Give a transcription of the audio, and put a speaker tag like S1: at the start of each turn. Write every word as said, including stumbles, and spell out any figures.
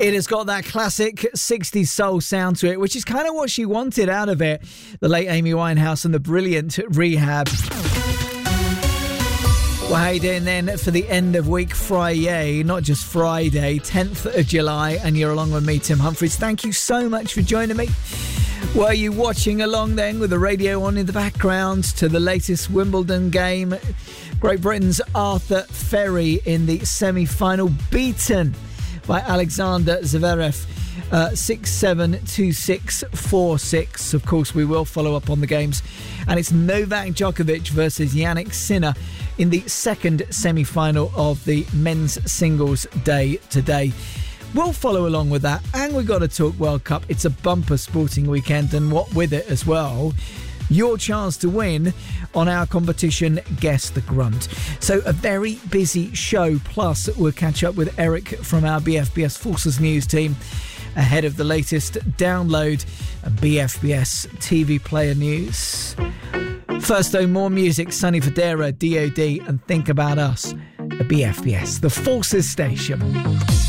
S1: It has got that classic sixties soul sound to it, which is kind of what she wanted out of it. The late Amy Winehouse and the brilliant Rehab. Well, how you doing then for the end of week Friday, not just Friday, tenth of July, and you're along with me, Tim Humphries. Thank you so much for joining me. Were you watching along then with the radio on in the background to the latest Wimbledon game? Great Britain's Arthur Ferry in the semi-final, beaten by Alexander Zverev, uh, six seven, two six, four six. Of course, we will follow up on the games. And it's Novak Djokovic versus Jannik Sinner in the second semi-final of the men's singles day today. We'll follow along with that, and we've got to talk World Cup. It's a bumper sporting weekend, and what with it as well, your chance to win on our competition, Guess the Grunt. So a very busy show, plus we'll catch up with Eric from our B F B S Forces News team ahead of the latest download and B F B S T V player news. First though, more music, Sonny Fodera, D O D and Think About Us at B F B S, the Forces station.